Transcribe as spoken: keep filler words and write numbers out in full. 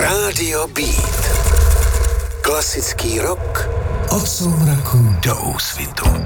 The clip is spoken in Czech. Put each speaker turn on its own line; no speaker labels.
Rádio Beat. Klasický rock od soumraku do úsvitu.